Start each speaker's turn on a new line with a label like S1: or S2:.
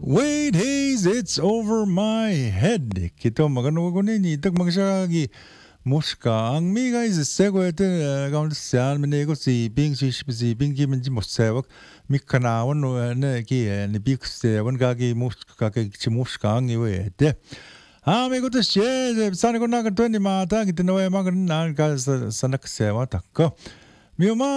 S1: Wait, haze, it's over my head. Kito magano ko ni tag magsagi muska ang mi guys sego ete gaun sian menego si bing si bing ki menji mosewak mi kanawan no ne ki ni big sewan gagi muska ke chi muska ang iwe ete. Me gusta che sana ko na ka to ni mata ki no ma ka na ka sanak sewa takko. Mi